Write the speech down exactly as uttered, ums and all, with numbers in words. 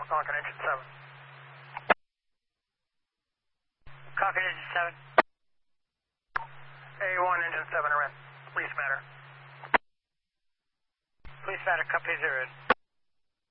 Falcon Engine seven. Falcon Engine seven. A one Engine seven, around. Police matter. Police matter, company zero.